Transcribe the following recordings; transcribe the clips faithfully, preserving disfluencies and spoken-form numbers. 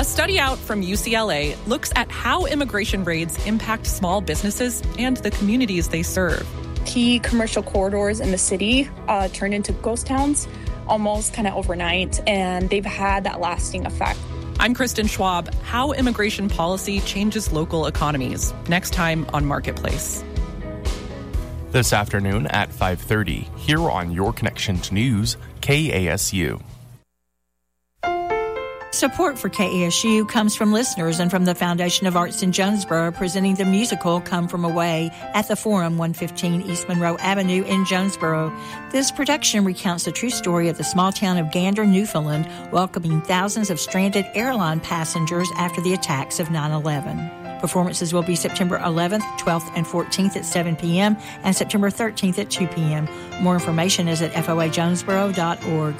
A study out from U C L A looks at how immigration raids impact small businesses and the communities they serve. Key commercial corridors in the city uh, turned into ghost towns almost kind of overnight, and they've had that lasting effect. I'm Kristen Schwab. How immigration policy changes local economies. Next time on Marketplace. This afternoon at five thirty, here on Your Connection to News, K A S U. Support for K A S U comes from listeners and from the Foundation of Arts in Jonesboro, presenting the musical Come From Away at the Forum, one fifteen East Monroe Avenue in Jonesboro. This production recounts the true story of the small town of Gander, Newfoundland, welcoming thousands of stranded airline passengers after the attacks of nine eleven. Performances will be September eleventh, twelfth, and fourteenth at seven p.m. and September thirteenth at two p.m. More information is at f o a jonesboro dot org.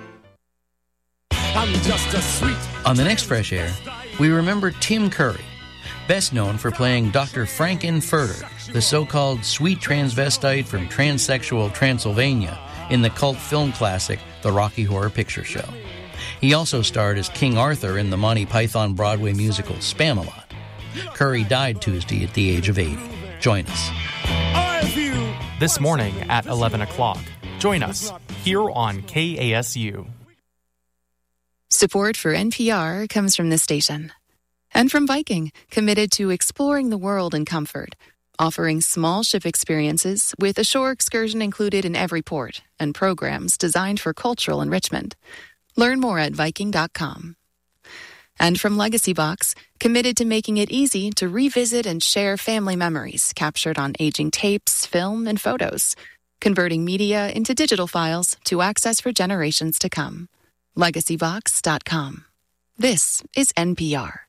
I'm just a sweet. On the next Fresh Air, we remember Tim Curry, best known for playing Doctor Frank-N-Furter, the so-called sweet transvestite from transsexual Transylvania in the cult film classic The Rocky Horror Picture Show. He also starred as King Arthur in the Monty Python Broadway musical Spamalot. Curry died Tuesday at the age of eighty. Join us. This morning at eleven o'clock. Join us here on K A S U. Support for N P R comes from this station. And from Viking, committed to exploring the world in comfort, offering small ship experiences with a shore excursion included in every port and programs designed for cultural enrichment. Learn more at viking dot com. And from Legacy Box, committed to making it easy to revisit and share family memories captured on aging tapes, film, and photos, converting media into digital files to access for generations to come. legacy box dot com. This is N P R.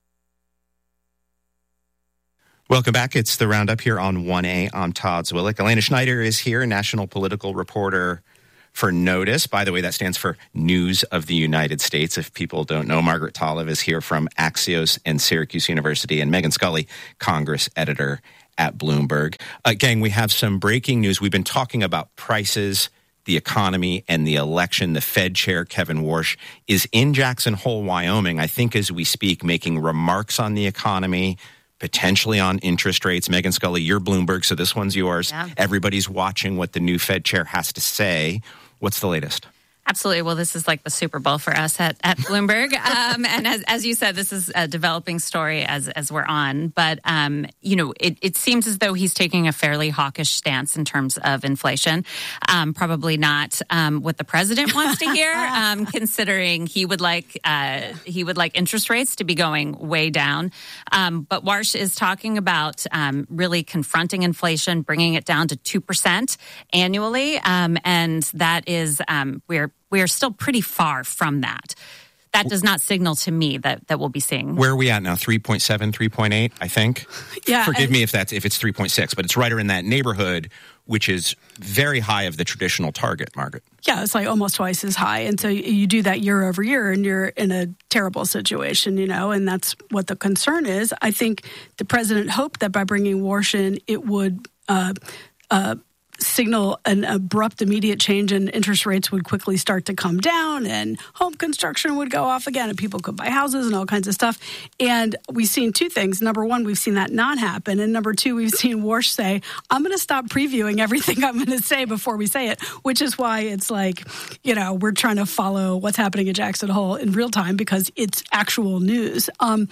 Welcome back. It's the Roundup here on one A. I'm Todd Zwillich. Elena Schneider is here, national political reporter for Notice. By the way, that stands for News of the United States. If people don't know, Margaret Talev is here from Axios and Syracuse University, and Megan Scully, Congress editor at Bloomberg. Uh, gang, we have some breaking news. We've been talking about prices, the economy, and the election. The Fed chair, Kevin Warsh, is in Jackson Hole, Wyoming, I think as we speak, making remarks on the economy, potentially on interest rates. Megan Scully, you're Bloomberg, so this one's yours. Yeah. Everybody's watching what the new Fed chair has to say. What's the latest? Absolutely. Well, this is like the Super Bowl for us at, at Bloomberg. Um, and as, as you said, this is a developing story as as we're on. But, um, you know, it, it seems as though he's taking a fairly hawkish stance in terms of inflation. Um, probably not um, what the president wants to hear, um, considering he would like uh, he would like interest rates to be going way down. Um, but Warsh is talking about um, really confronting inflation, bringing it down to two percent annually. Um, and that is um, we're We are still pretty far from that. That does not signal to me that, that we'll be seeing. Where are we at now? three point seven, three point eight, I think. Yeah. Forgive and, me if that's if it's three point six, but it's right in that neighborhood, which is very high of the traditional target, Margaret. Yeah, it's like almost twice as high. And so you do that year over year and you're in a terrible situation, you know, and that's what the concern is. I think the president hoped that by bringing Warsh in, it would uh, uh, signal an abrupt, immediate change in interest rates would quickly start to come down and home construction would go off again and people could buy houses and all kinds of stuff. And we've seen two things. Number one, we've seen that not happen. And number two, we've seen Warsh say, I'm going to stop previewing everything I'm going to say before we say it, which is why it's like, you know, we're trying to follow what's happening at Jackson Hole in real time because it's actual news. Um,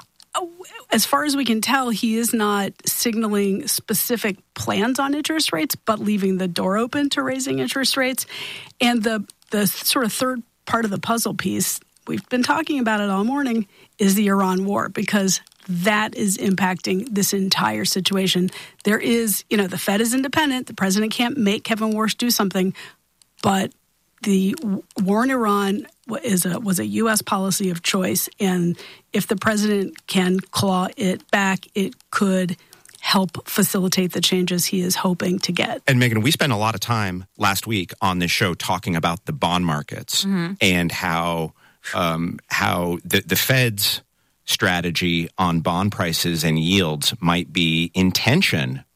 As far as we can tell, he is not signaling specific plans on interest rates, but leaving the door open to raising interest rates. And the the sort of third part of the puzzle piece, we've been talking about it all morning, is the Iran war, because that is impacting this entire situation. There is, you know, the Fed is independent. The president can't make Kevin Warsh do something, but the war in Iran is a, was a U S policy of choice, and if the president can claw it back, it could help facilitate the changes he is hoping to get. And Megan, we spent a lot of time last week on this show talking about the bond markets mm-hmm. and how um, how the, the Fed's strategy on bond prices and yields might be in tension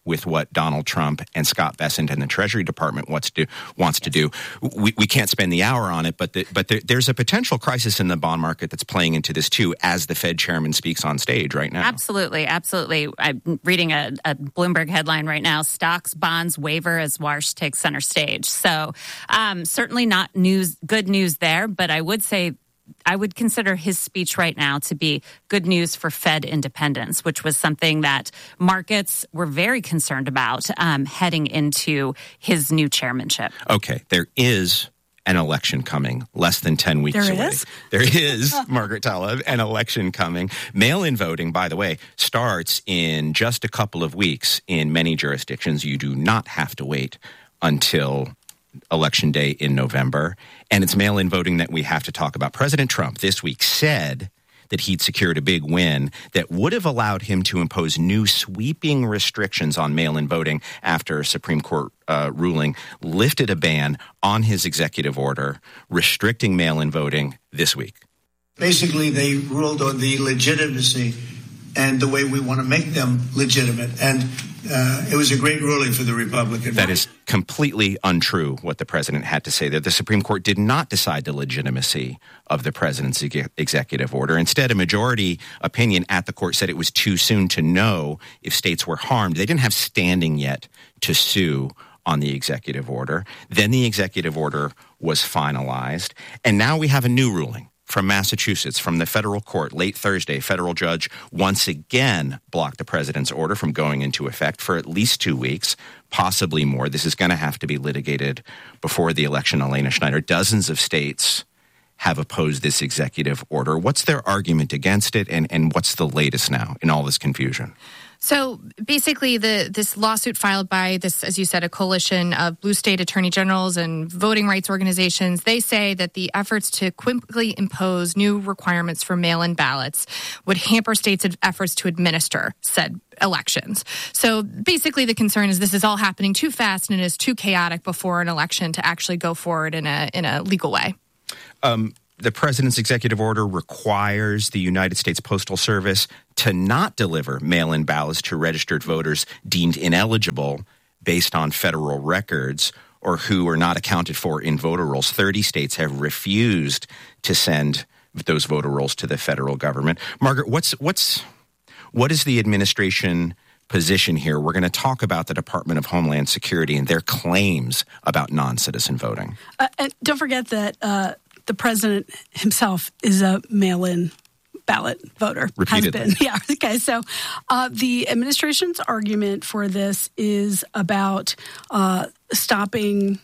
with what Donald Trump and Scott Bessent and the Treasury Department wants to do. Wants to do. We, we can't spend the hour on it, but the, but the, there's a potential crisis in the bond market that's playing into this too, as the Fed chairman speaks on stage right now. Absolutely, absolutely. I'm reading a, a Bloomberg headline right now: stocks, bonds waver as Warsh takes center stage. So um, certainly not news, good news there. But I would say, I would consider his speech right now to be good news for Fed independence, which was something that markets were very concerned about um, heading into his new chairmanship. Okay, there is an election coming less than ten weeks there away. Is? There is, Margaret Taleb, an election coming. Mail-in voting, by the way, starts in just a couple of weeks in many jurisdictions. You do not have to wait until Election Day in November. And it's mail-in voting that we have to talk about. President Trump this week said that he'd secured a big win that would have allowed him to impose new sweeping restrictions on mail-in voting after a Supreme Court uh, ruling lifted a ban on his executive order restricting mail-in voting this week. Basically, they ruled on the legitimacy and the way we want to make them legitimate. And uh, it was a great ruling for the Republican. That is completely untrue, what the president had to say there. The Supreme Court did not decide the legitimacy of the president's ex- executive order. Instead, a majority opinion at the court said it was too soon to know if states were harmed. They didn't have standing yet to sue on the executive order. Then the executive order was finalized. And now we have a new ruling from Massachusetts, from the federal court. Late Thursday, a federal judge once again blocked the president's order from going into effect for at least two weeks, possibly more. This is going to have to be litigated before the election. Elena Schneider, dozens of states have opposed this executive order. What's their argument against it, and, and what's the latest now in all this confusion? So basically, the this lawsuit filed by this, as you said, a coalition of blue state attorney generals and voting rights organizations, they say that the efforts to quickly impose new requirements for mail-in ballots would hamper states' efforts to administer said elections. So basically, the concern is this is all happening too fast and it is too chaotic before an election to actually go forward in a in a legal way. Um. The president's executive order requires the United States Postal Service to not deliver mail-in ballots to registered voters deemed ineligible based on federal records or who are not accounted for in voter rolls. thirty states have refused to send those voter rolls to the federal government. Margaret, what's what's what is the administration position here? We're going to talk about the Department of Homeland Security and their claims about non-citizen voting. Uh, and don't forget that uh, the president himself is a mail-in ballot voter. Repeatedly. Has been. Yeah. Okay. So uh, the administration's argument for this is about uh, stopping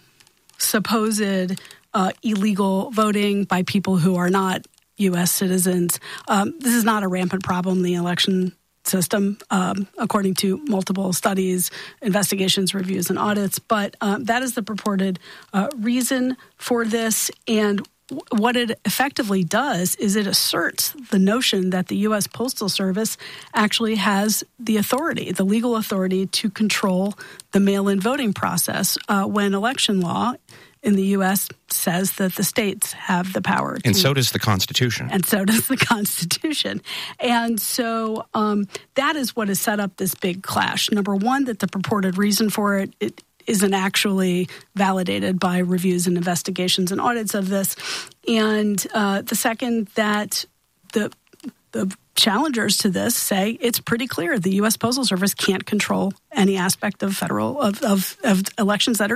supposed uh, illegal voting by people who are not U S citizens. Um, this is not a rampant problem in the election system, um, according to multiple studies, investigations, reviews, and audits. But um, that is the purported uh, reason for this. And what it effectively does is it asserts the notion that the U S Postal Service actually has the authority, the legal authority to control the mail-in voting process uh, when election law in the U S says that the states have the power to. And so does the Constitution. And so does the Constitution. And so um, that is what has set up this big clash. Number one, that the purported reason for it, it isn't actually validated by reviews and investigations and audits of this. And uh, the second, that the the challengers to this say it's pretty clear the U S Postal Service can't control any aspect of federal of, of, of elections that are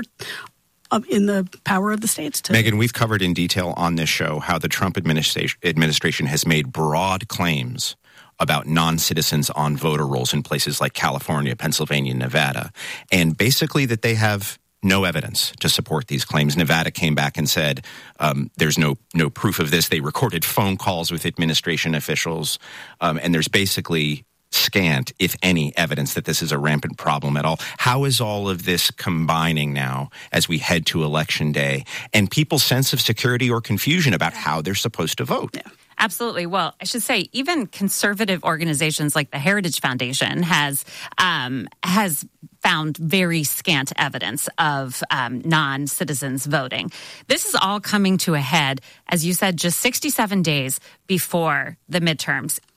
in the power of the states. To Megan, we've covered in detail on this show how the Trump administration administration has made broad claims about non-citizens on voter rolls in places like California, Pennsylvania, Nevada, and basically that they have no evidence to support these claims. Nevada came back and said um, there's no no proof of this. They recorded phone calls with administration officials, um, and there's basically scant, if any, evidence that this is a rampant problem at all. How is all of this combining now as we head to Election Day and people's sense of security or confusion about how they're supposed to vote? Yeah. Absolutely. Well, I should say even conservative organizations like the Heritage Foundation has um, has found very scant evidence of um, non-citizens voting. This is all coming to a head, as you said, just sixty-seven days before the midterms.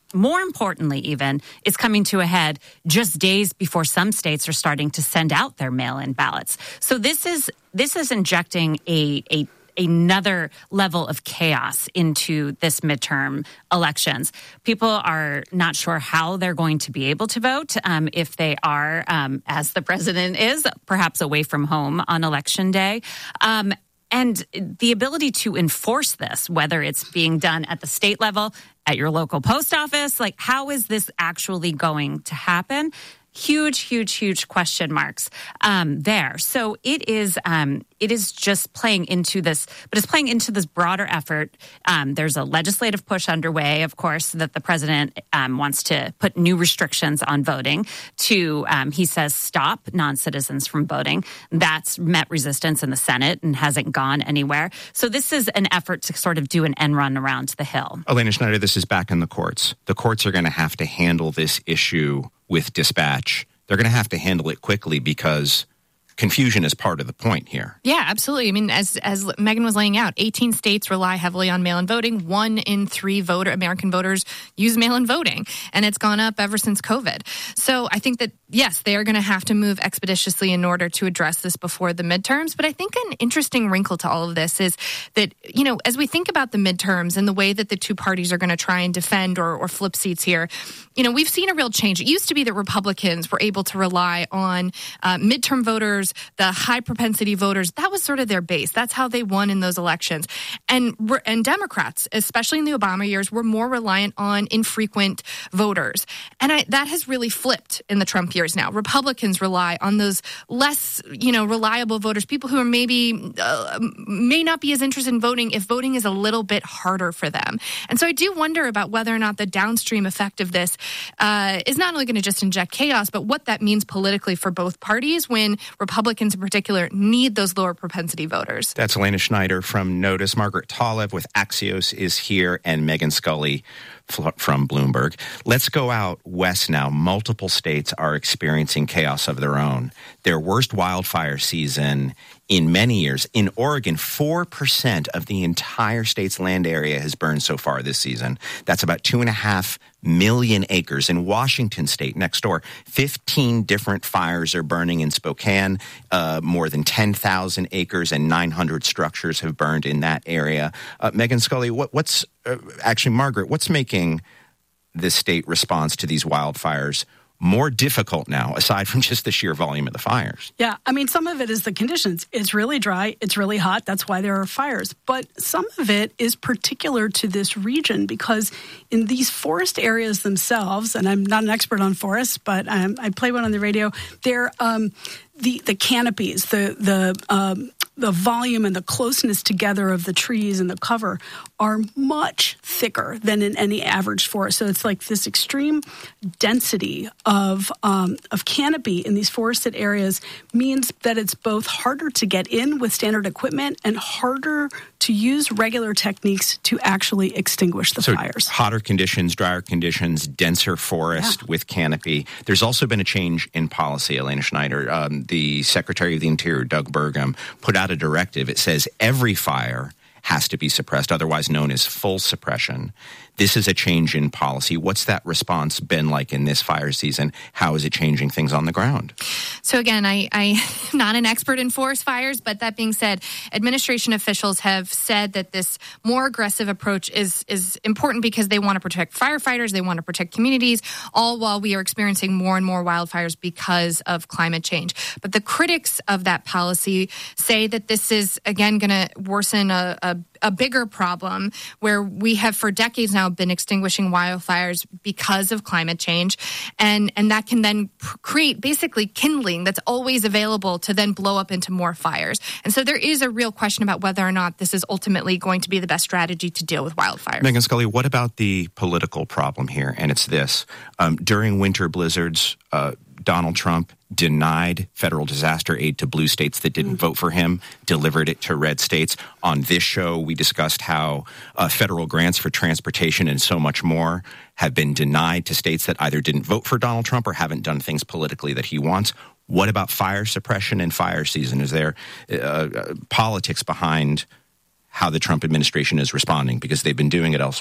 more importantly even, is coming to a head just days before some states are starting to send out their mail-in ballots. So this is this is injecting a a another level of chaos into this midterm elections. People are not sure how they're going to be able to vote um, if they are, um, as the president is, perhaps away from home on election day. Um, and the ability to enforce this, whether it's being done at the state level, at your local post office, like how is this actually going to happen? Huge, huge, huge question marks um, there. So it is um, it is just playing into this, but it's playing into this broader effort. Um, there's a legislative push underway, of course, that the president um, wants to put new restrictions on voting to, um, he says, stop non-citizens from voting. That's met resistance in the Senate and hasn't gone anywhere. So this is an effort to sort of do an end run around the Hill. Elena Schneider, this is back in the courts. The courts are going to have to handle this issue with dispatch. They're going to have to handle it quickly because confusion is part of the point here. Yeah, absolutely. I mean, as as Megan was laying out, eighteen states rely heavily on mail-in voting. One in three voter American voters use mail-in voting, and it's gone up ever since COVID. So I think that, yes, they are going to have to move expeditiously in order to address this before the midterms. But I think an interesting wrinkle to all of this is that, you know, as we think about the midterms and the way that the two parties are going to try and defend or, or flip seats here, you know, we've seen a real change. It used to be that Republicans were able to rely on uh, midterm voters, the high propensity voters. That was sort of their base. That's how they won in those elections. And and Democrats, especially in the Obama years, were more reliant on infrequent voters. And I, that has really flipped in the Trump years now. Republicans rely on those less, you know, reliable voters, people who are maybe uh, may not be as interested in voting if voting is a little bit harder for them. And so I do wonder about whether or not the downstream effect of this uh, is not only going to just inject chaos, but what that means politically for both parties when Republicans in particular need those lower propensity voters. That's Elena Schneider from Notice. Margaret Talev with Axios is here, and Megan Scully from Bloomberg. Let's go out west now. Multiple states are experiencing chaos of their own. Their worst wildfire season in many years. In Oregon, four percent of the entire state's land area has burned so far this season. That's about two and a half million acres. In Washington state, next door, fifteen different fires are burning in Spokane. Uh, more than ten thousand acres and nine hundred structures have burned in that area. Uh, Megan Scully, what, what's uh, actually, Margaret, what's making the state response to these wildfires more difficult now, aside from just the sheer volume of the fires? Yeah, I mean, some of it is the conditions. It's really dry. It's really hot. That's why there are fires. But some of it is particular to this region because in these forest areas themselves, and I'm not an expert on forests, but um, I play one on the radio, they're um, the, the canopies, the, the um, the volume and the closeness together of the trees and the cover are much thicker than in any average forest. So it's like this extreme density of um, of canopy in these forested areas means that it's both harder to get in with standard equipment and harder to use regular techniques to actually extinguish the so fires. Hotter conditions, drier conditions, denser forest yeah. with canopy. There's also been a change in policy, Elena Schneider. Um, the Secretary of the Interior, Doug Burgum, put out a directive. It says every fire has to be suppressed, otherwise known as full suppression. This is a change in policy. What's that response been like in this fire season? How is it changing things on the ground? So again, I, I'm not an expert in forest fires, but that being said, administration officials have said that this more aggressive approach is, is important because they want to protect firefighters, they want to protect communities, all while we are experiencing more and more wildfires because of climate change. But the critics of that policy say that this is, again, going to worsen a, a a bigger problem where we have for decades now been extinguishing wildfires because of climate change. And, and that can then pr- create basically kindling that's always available to then blow up into more fires. And so there is a real question about whether or not this is ultimately going to be the best strategy to deal with wildfires. Megan Scully, what about the political problem here? And it's this. Um, during winter blizzards, uh, Donald Trump denied federal disaster aid to blue states that didn't mm. vote for him, delivered it to red states. On this show, we discussed how uh, federal grants for transportation and so much more have been denied to states that either didn't vote for Donald Trump or haven't done things politically that he wants. What about fire suppression and fire season? Is there uh, uh, politics behind how the Trump administration is responding? Because they've been doing it elsewhere.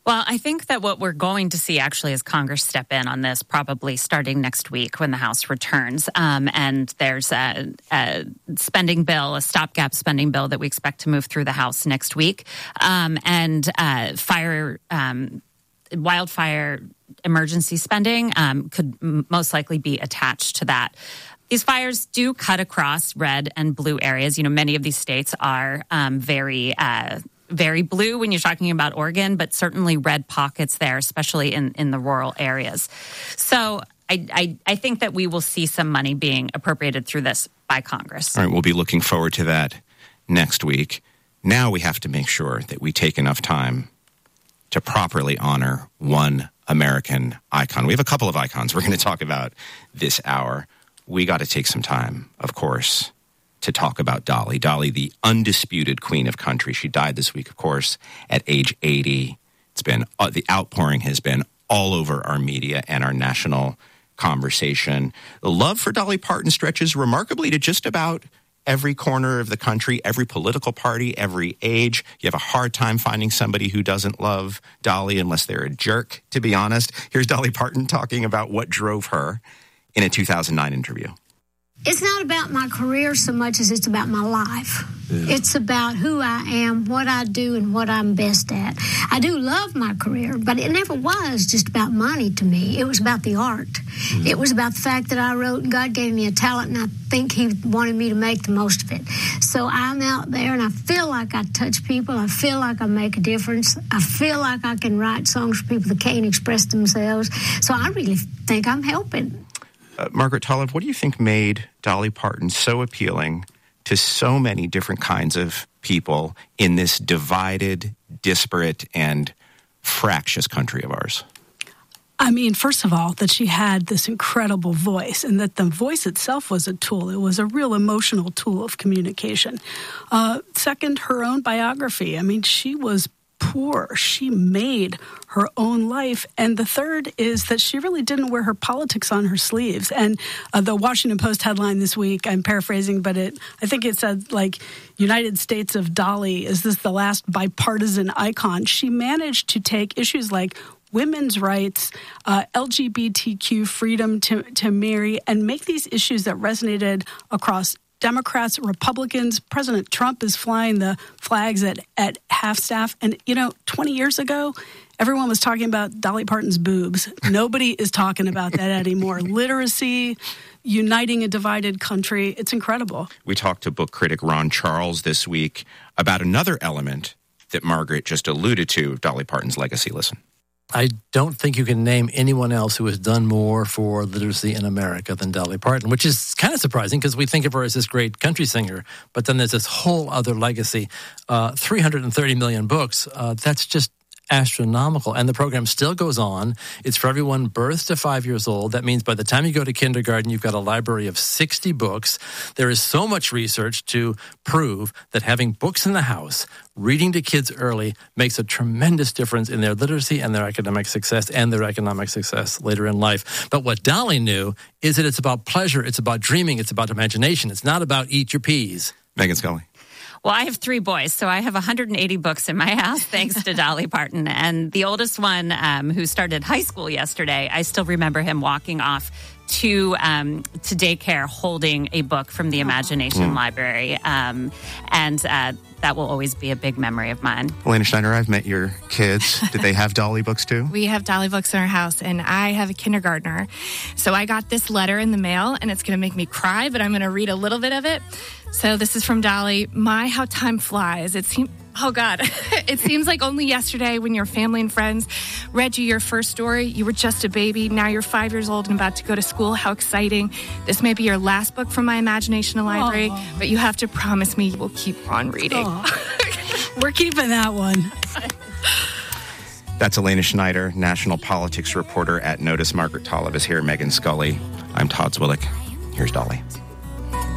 Well, I think that what we're going to see actually is Congress step in on this probably starting next week when the House returns. Um, and there's a, a spending bill, a stopgap spending bill that we expect to move through the House next week. Um, and uh, fire, um, wildfire emergency spending um, could m- most likely be attached to that. These fires do cut across red and blue areas. You know, many of these states are um, very... Uh, very blue when you're talking about Oregon, but certainly red pockets there, especially in, in the rural areas. So I, I, I think that we will see some money being appropriated through this by Congress. All right, we'll be looking forward to that next week. Now we have to make sure that we take enough time to properly honor one American icon. We have a couple of icons we're going to talk about this hour. We got to take some time, of course, to talk about Dolly. Dolly, the undisputed queen of country. She died this week, of course, at age eighty. It's been, uh, the outpouring has been all over our media and our national conversation. The love for Dolly Parton stretches remarkably to just about every corner of the country, every political party, every age. You have a hard time finding somebody who doesn't love Dolly unless they're a jerk, to be honest. Here's Dolly Parton talking about what drove her in a two thousand nine interview. It's not about my career so much as it's about my life. Yeah. It's about who I am, what I do, and what I'm best at. I do love my career, but it never was just about money to me. It was about the art. Mm. It was about the fact that I wrote, and God gave me a talent, and I think He wanted me to make the most of it. So I'm out there, and I feel like I touch people. I feel like I make a difference. I feel like I can write songs for people that can't express themselves. So I really think I'm helping. Uh, Margaret Tolive, what do you think made Dolly Parton so appealing to so many different kinds of people in this divided, disparate, and fractious country of ours? I mean, first of all, that she had this incredible voice and that the voice itself was a tool. It was a real emotional tool of communication. Uh, second, her own biography. I mean, she was poor. She made her own life. And the third is that she really didn't wear her politics on her sleeves. And uh, the Washington Post headline this week, I'm paraphrasing, but it I think it said, like, United States of Dolly, is this the last bipartisan icon? She managed to take issues like women's rights, uh, L G B T Q freedom to, to marry, and make these issues that resonated across Democrats, Republicans. President Trump is flying the flags at, at half-staff. And, you know, twenty years ago, everyone was talking about Dolly Parton's boobs. Nobody is talking about that anymore. Literacy, uniting a divided country. It's incredible. We talked to book critic Ron Charles this week about another element that Margaret just alluded to of Dolly Parton's legacy. Listen. I don't think you can name anyone else who has done more for literacy in America than Dolly Parton, which is kind of surprising because we think of her as this great country singer, but then there's this whole other legacy. Uh, three hundred thirty million books, uh, that's just astronomical. And the program still goes on. It's for everyone birth to five years old. That means by the time you go to kindergarten, you've got a library of sixty books. There is so much research to prove that having books in the house, reading to kids early, makes a tremendous difference in their literacy and their academic success and their economic success later in life. But what Dolly knew is that it's about pleasure, it's about dreaming, it's about imagination. It's not about eat your peas. Megan Scully. Well, I have three boys, so I have one hundred eighty books in my house, thanks to Dolly Parton. And the oldest one, um, who started high school yesterday, I still remember him walking off to um, to daycare holding a book from the Imagination mm. Library. Um, and uh, that will always be a big memory of mine. Elena Schneider, I've met your kids. Did they have Dolly books too? We have Dolly books in our house, and I have a kindergartner. So I got this letter in the mail, and it's going to make me cry, but I'm going to read a little bit of it. So this is from Dolly. My, how time flies. It seems... Oh, God. It seems like only yesterday when your family and friends read you your first story. You were just a baby. Now you're five years old and about to go to school. How exciting. This may be your last book from my Imagination Library, Aww. But you have to promise me you will keep on reading. We're keeping that one. That's Elena Schneider, national politics reporter at Notice. Margaret Tolive is here. Megan Scully. I'm Todd Zwillich. Here's Dolly.